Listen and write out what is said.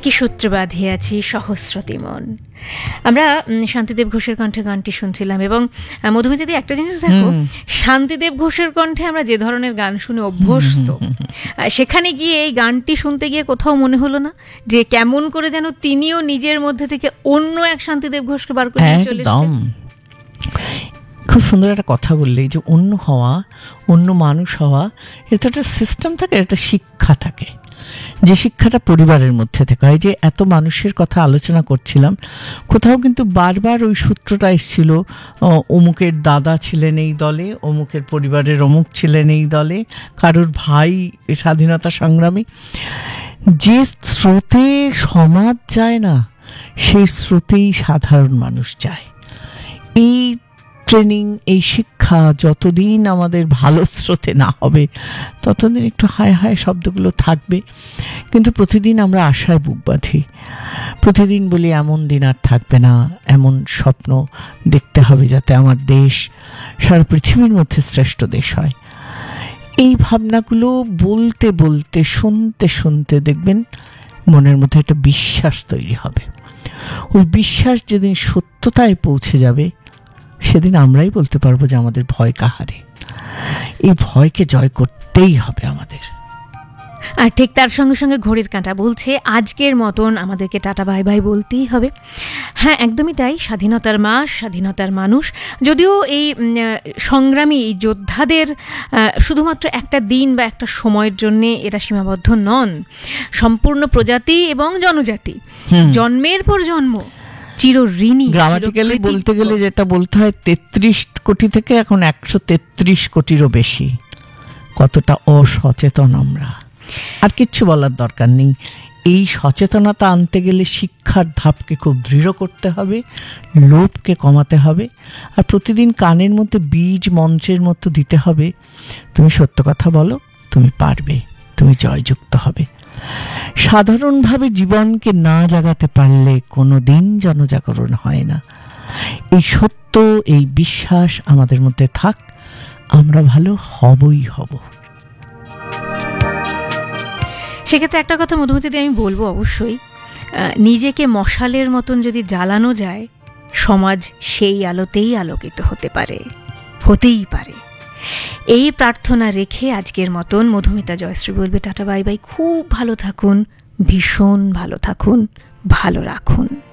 একই সূত্রে বাঁধিয়াছি সহস্রতি মন। আমরা শান্তিদেব ঘোষের কণ্ঠে গানটি শুনছিলাম, এবং মধুমিতাদি একটা জিনিস দেখো, শান্তিদেব ঘোষের কণ্ঠে আমরা যে ধরনের গান শুনে অভ্যস্ত, সেখানে গিয়ে এই গানটি শুনতে গিয়ে কোথাও মনে হলো না যে কেমন করে যেন তিনিও নিজের মধ্যে থেকে অন্য এক শান্তিদেব ঘোষকে বার করে নিয়ে চলে এসেছেন? খুব সুন্দর একটা কথা বললে, যে অন্য হওয়া, অন্য মানুষ হওয়া, এটা একটা সিস্টেম থাকে, একটা শিক্ষা থাকে, যে শিক্ষাটা পরিবারের মধ্যে থেকে হয়। যে এত মানুষের কথা আলোচনা করছিলাম, কোথাও কিন্তু বারবার ওই সূত্রটা এসেছিল, অমুকের দাদা ছিলেন এই দলে, অমুকের পরিবারের অমুক ছিলেন এই দলে, কারোর ভাই স্বাধীনতা সংগ্রামী। যে স্রোতে সমাজ যায় না, সেই স্রোতেই সাধারণ মানুষ যায়। এই ট্রেনিং, এই শিক্ষা যতদিন আমাদের ভালো স্রোতে না হবে, ততদিন একটু হায় হায় শব্দগুলো থাকবে। কিন্তু প্রতিদিন আমরা আশায় বুক বাঁধি, প্রতিদিন বলি এমন দিন আর থাকবে না, এমন স্বপ্ন দেখতে হবে যাতে আমার দেশ সারা পৃথিবীর মধ্যে শ্রেষ্ঠ দেশ হয়। এই ভাবনাগুলো বলতে বলতে, শুনতে শুনতে দেখবেন মনের মধ্যে একটা বিশ্বাস তৈরি হবে। ওই বিশ্বাস যেদিন সত্যতায় পৌঁছে যাবে, সেদিন আমরাই বলতে পারবো যে আমাদের ভয় কাহারে। এই ভয়কে জয় করতেই হবে আমাদের। আর ঠিক তার সঙ্গে সঙ্গে ঘড়ির কাঁটা বলছে আজকের মতন আমাদেরকে টাটা বাই বাই বলতেই হবে। হ্যাঁ, একদমই তাই। স্বাধীনতার মাস, স্বাধীনতার মানুষ। যদিও এই সংগ্রামী, এই যোদ্ধাদের শুধুমাত্র একটা দিন বা একটা সময়ের জন্যে এরা সীমাবদ্ধ নন। সম্পূর্ণ প্রজাতি এবং জনজাতি জন্মের পর জন্ম চিরঋণী। গ্রামাটিক্যালি বলতে গেলে যেটা বলতে হয়, 33 কোটি থেকে এখন 133 কোটিরও বেশি। কতটা অসচেতন আমরা, আর কিচ্ছু বলার দরকার নেই। এই সচেতনতা আনতে গেলে শিক্ষার ধাপকে খুব দৃঢ় করতে হবে, লোভকে কমাতে হবে, আর প্রতিদিন কানের মধ্যে বীজ মন্ত্রের মতো দিতে হবে, তুমি সত্য কথা বলো, তুমি পারবে, তুমি জয়যুক্ত হবে। সাধারণভাবে জীবনকে না জাগাতে পারলে কোনো দিন জনজাগরণ হয় না। এই সত্য, এই বিশ্বাস আমাদের মধ্যে থাক, আমরা ভালো হবই হব। সেক্ষেত্রে একটা কথা মধুমতিদি আমি বলবো, অবশ্যই নিজেকে মশালের মতন যদি জ্বালানো যায়, সমাজ সেই আলোতেই আলোকিত হতে পারে, হতেই পারে। এই প্রার্থনা রেখে আজকের মতন মধুমিতা জয়শ্রী বলবে টাটা বাই বাই। খুব ভালো থাকুন, ভীষণ ভালো থাকুন, ভালো রাখুন।